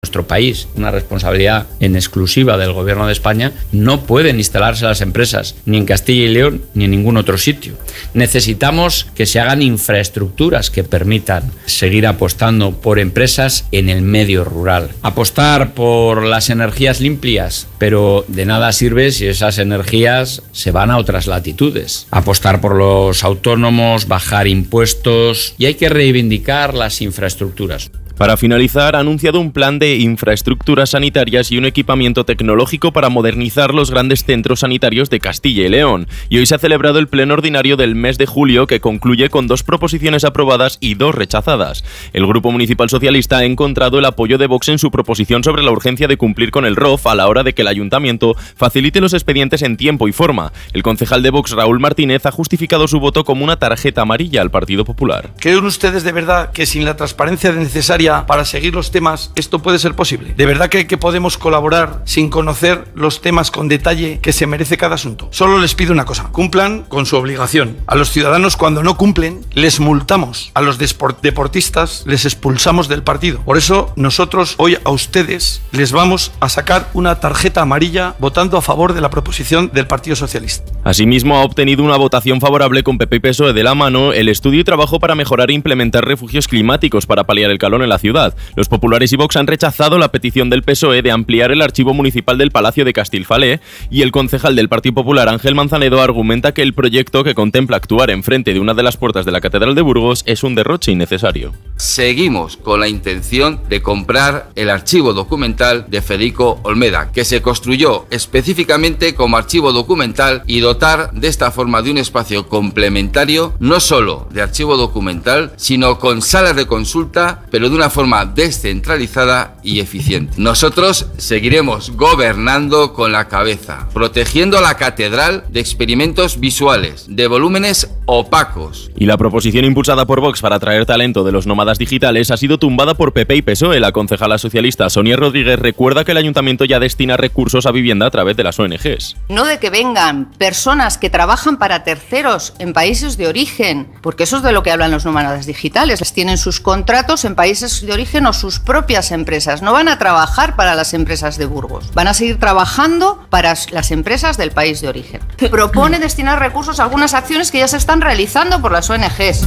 nuestro país, una responsabilidad en exclusiva del Gobierno de España, no pueden instalarse las empresas ni en Castilla y León ni en ningún otro sitio. Necesitamos que se hagan infraestructuras que permitan seguir apostando por empresas en el medio rural. Apostar por las energías limpias, pero de nada sirve si esas energías se van a otras latitudes. Apostar por los autónomos, bajar impuestos, y hay que reivindicar las infraestructuras. Para finalizar, ha anunciado un plan de infraestructuras sanitarias y un equipamiento tecnológico para modernizar los grandes centros sanitarios de Castilla y León. Y hoy se ha celebrado el pleno ordinario del mes de julio, que concluye con 2 proposiciones aprobadas y 2 rechazadas. El Grupo Municipal Socialista ha encontrado el apoyo de Vox en su proposición sobre la urgencia de cumplir con el ROF a la hora de que el Ayuntamiento facilite los expedientes en tiempo y forma. El concejal de Vox, Raúl Martínez, ha justificado su voto como una tarjeta amarilla al Partido Popular. ¿Creen ustedes de verdad que sin la transparencia necesaria para seguir los temas esto puede ser posible? ¿De verdad creen que podemos colaborar sin conocer los temas con detalle que se merece cada asunto? Solo les pido una cosa: cumplan con su obligación. A los ciudadanos, cuando no cumplen, les multamos. A los deportistas les expulsamos del partido. Por eso nosotros hoy a ustedes les vamos a sacar una tarjeta amarilla votando a favor de la proposición del Partido Socialista. Asimismo, ha obtenido una votación favorable con PP y PSOE de la mano el estudio y trabajo para mejorar e implementar refugios climáticos para paliar el calor en la ciudad. Los populares y Vox han rechazado la petición del PSOE de ampliar el archivo municipal del Palacio de Castilfalé, y el concejal del Partido Popular, Ángel Manzanedo, argumenta que el proyecto, que contempla actuar enfrente de una de las puertas de la Catedral de Burgos, es un derroche innecesario. Seguimos con la intención de comprar el archivo documental de Federico Olmeda, que se construyó específicamente como archivo documental, y dotar de esta forma de un espacio complementario, no solo de archivo documental, sino con salas de consulta, pero de una forma descentralizada y eficiente. Nosotros seguiremos gobernando con la cabeza, protegiendo la catedral de experimentos visuales, de volúmenes opacos. Y la proposición impulsada por Vox para atraer talento de los nómadas digitales ha sido tumbada por PP y PSOE. La concejala socialista Sonia Rodríguez recuerda que el ayuntamiento ya destina recursos a vivienda a través de las ONGs. No de que vengan personas que trabajan para terceros en países de origen, porque eso es de lo que hablan los nómadas digitales. Tienen sus contratos en países de origen o sus propias empresas. No van a trabajar para las empresas de Burgos, van a seguir trabajando para las empresas del país de origen. Propone destinar recursos a algunas acciones que ya se están realizando por las ONGs.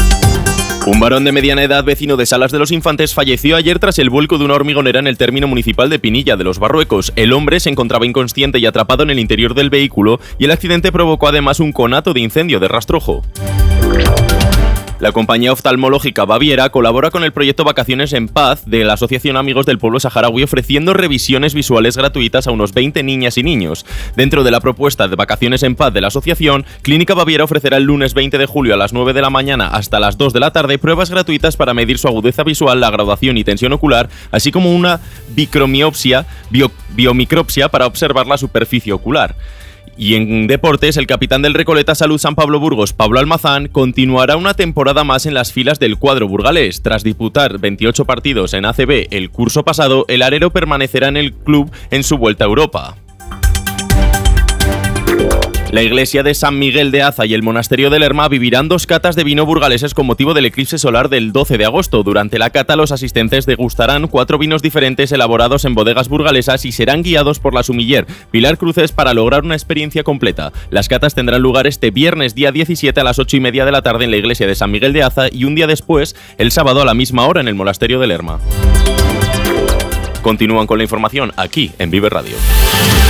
Un varón de mediana edad, vecino de Salas de los Infantes, falleció ayer tras el vuelco de una hormigonera en el término municipal de Pinilla de los Barruecos. El hombre se encontraba inconsciente y atrapado en el interior del vehículo, y el accidente provocó además un conato de incendio de rastrojo. La compañía oftalmológica Baviera colabora con el proyecto Vacaciones en Paz de la Asociación Amigos del Pueblo Saharaui, ofreciendo revisiones visuales gratuitas a unos 20 niñas y niños. Dentro de la propuesta de Vacaciones en Paz de la asociación, Clínica Baviera ofrecerá el lunes 20 de julio a las 9 de la mañana hasta las 2 de la tarde pruebas gratuitas para medir su agudeza visual, la graduación y tensión ocular, así como una biomicropsia para observar la superficie ocular. Y en deportes, el capitán del Recoleta Salud San Pablo Burgos, Pablo Almazán, continuará una temporada más en las filas del cuadro burgalés. Tras disputar 28 partidos en ACB el curso pasado, el alero permanecerá en el club en su vuelta a Europa. La iglesia de San Miguel de Aza y el monasterio de Lerma vivirán 2 catas de vino burgaleses con motivo del eclipse solar del 12 de agosto. Durante la cata, los asistentes degustarán 4 vinos diferentes elaborados en bodegas burgalesas y serán guiados por la sumiller Pilar Cruces para lograr una experiencia completa. Las catas tendrán lugar este viernes día 17 a las 8:30 de la tarde en la iglesia de San Miguel de Aza, y un día después, el sábado a la misma hora, en el monasterio de Lerma. Continúan con la información aquí en Vive Radio.